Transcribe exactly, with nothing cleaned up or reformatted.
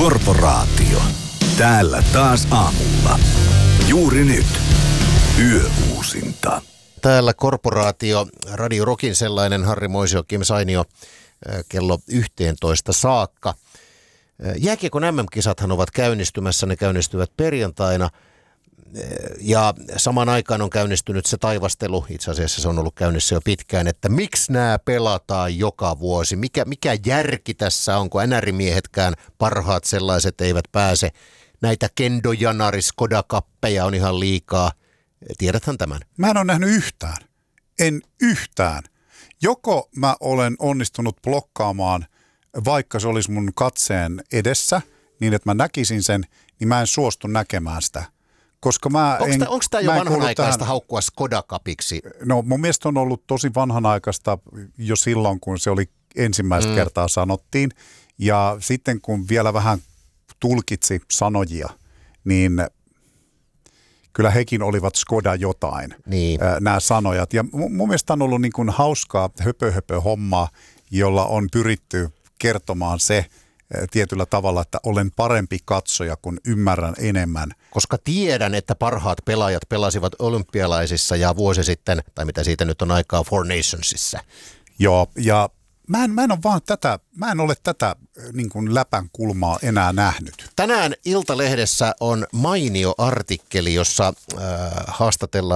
Korporaatio. Täällä taas aamulla. Juuri nyt. Yöuusinta. Täällä Korporaatio, Radio Rockin sellainen, Harri Moisio, Kim Sainio, kello yhteentoista saakka. Jääkiekon äm äm-kisathan ovat käynnistymässä, ne käynnistyvät perjantaina. Ja samaan aikaan on käynnistynyt se taivastelu, itse asiassa se on ollut käynnissä jo pitkään, että miksi nämä pelataan joka vuosi? Mikä, mikä järki tässä on, kun N R-miehetkään parhaat sellaiset eivät pääse? Näitä Kendo Janari Skoda-kappeja on ihan liikaa. Tiedäthän tämän? Mä en ole nähnyt yhtään. En yhtään. Joko mä olen onnistunut blokkaamaan, vaikka se olisi mun katseen edessä, niin että mä näkisin sen, niin mä en suostu näkemään sitä. Koska mä en, onko tämä jo vanhanaikaista tähän haukkua Skoda-kapiksi? No mun mielestä on ollut tosi vanhanaikaista jo silloin, kun se oli ensimmäistä mm. kertaa sanottiin. Ja sitten kun vielä vähän tulkitsi sanojia, niin kyllä hekin olivat Skoda jotain, niin. nämä sanojat. Ja mun mielestä on ollut niin kuin hauskaa höpö-höpö-hommaa, jolla on pyritty kertomaan se tietyllä tavalla, että olen parempi katsoja, kun ymmärrän enemmän. Koska tiedän, että parhaat pelaajat pelasivat olympialaisissa ja vuosi sitten, tai mitä siitä nyt on aikaa, Four Nationsissa. Joo, ja mä en, mä en ole vaan tätä, mä en ole tätä niin kuin läpän kulmaa enää nähnyt. Tänään Iltalehdessä on mainio artikkeli, jossa äh, haastatellaan